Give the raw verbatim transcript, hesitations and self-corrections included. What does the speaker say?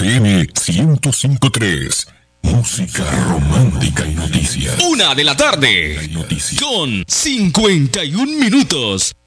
M ciento cinco punto tres. Música romántica y noticias. Una de la tarde. Con cincuenta y un minutos.